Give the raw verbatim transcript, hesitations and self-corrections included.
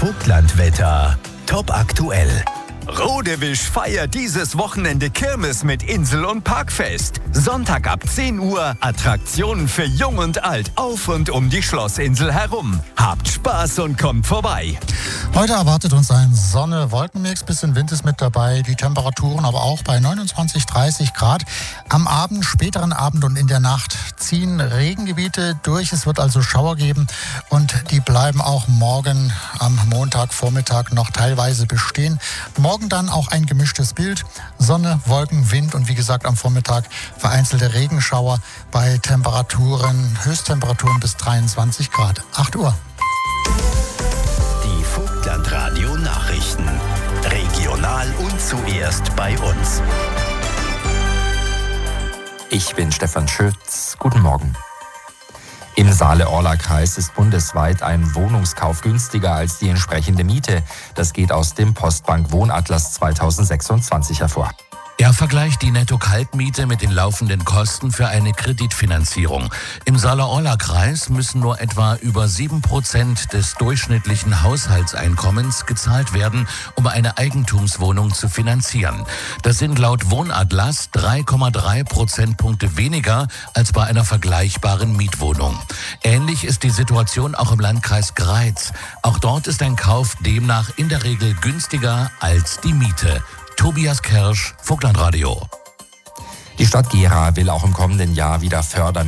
Vogtlandwetter. Top aktuell. Rodewisch feiert dieses Wochenende Kirmes mit Insel- und Parkfest. Sonntag ab zehn Uhr Attraktionen für Jung und Alt auf und um die Schlossinsel herum. Habt Spaß und kommt vorbei. Heute erwartet uns ein Sonne-Wolkenmix, bisschen Wind ist mit dabei, die Temperaturen aber auch bei neunundzwanzig, dreißig Grad. Am Abend, späteren Abend und in der Nacht ziehen Regengebiete durch, es wird also Schauer geben und die bleiben auch morgen am Montagvormittag noch teilweise bestehen. Morgen dann auch ein gemischtes Bild, Sonne, Wolken, Wind und wie gesagt am Vormittag vereinzelte Regenschauer bei Temperaturen, Höchsttemperaturen bis dreiundzwanzig Grad. acht Uhr. Die Vogtlandradio Nachrichten. Regional und zuerst bei uns. Ich bin Stefan Schütz. Guten Morgen. Im Saale-Orla-Kreis ist bundesweit ein Wohnungskauf günstiger als die entsprechende Miete. Das geht aus dem Postbank Wohnatlas zweitausendsechsundzwanzig hervor. Er vergleicht die Netto-Kaltmiete mit den laufenden Kosten für eine Kreditfinanzierung. Im Saale-Orla-Kreis müssen nur etwa über sieben Prozent des durchschnittlichen Haushaltseinkommens gezahlt werden, um eine Eigentumswohnung zu finanzieren. Das sind laut Wohnatlas drei Komma drei Prozentpunkte weniger als bei einer vergleichbaren Mietwohnung. Ähnlich ist die Situation auch im Landkreis Greiz. Auch dort ist ein Kauf demnach in der Regel günstiger als die Miete. Tobias Kersch, Vogtlandradio. Die Stadt Gera will auch im kommenden Jahr wieder fördern.